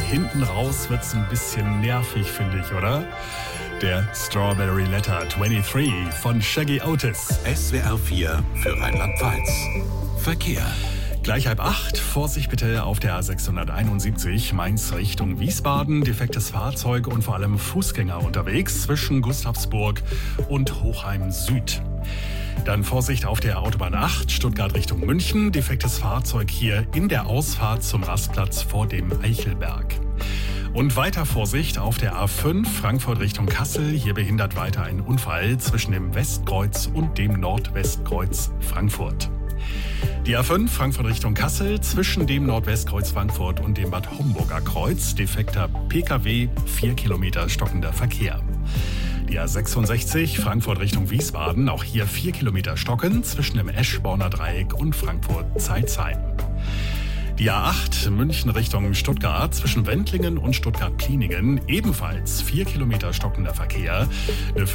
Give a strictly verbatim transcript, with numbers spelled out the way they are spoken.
hinten raus wird's ein bisschen nervig, finde ich, oder? Der Strawberry Letter dreiundzwanzig von Shaggy Otis. S W R vier für Rheinland-Pfalz. Verkehr. Gleich halb acht. Vorsicht bitte auf der A sechshunderteinundsiebzig Mainz Richtung Wiesbaden. Defektes Fahrzeug und vor allem Fußgänger unterwegs zwischen Gustavsburg und Hochheim Süd. Dann Vorsicht auf der Autobahn acht, Stuttgart Richtung München. Defektes Fahrzeug hier in der Ausfahrt zum Rastplatz vor dem Eichelberg. Und weiter Vorsicht auf der A fünf, Frankfurt Richtung Kassel. Hier behindert weiter ein Unfall zwischen dem Westkreuz und dem Nordwestkreuz Frankfurt. Die A fünf, Frankfurt Richtung Kassel, zwischen dem Nordwestkreuz Frankfurt und dem Bad Homburger Kreuz. Defekter P K W, vier Kilometer stockender Verkehr. Die A sechsundsechzig, Frankfurt Richtung Wiesbaden, auch hier vier Kilometer stocken zwischen dem Eschborner Dreieck und Frankfurt-Zeizheim. Die A acht, München Richtung Stuttgart, zwischen Wendlingen und Stuttgart-Pliningen, ebenfalls vier Kilometer stockender Verkehr. Eine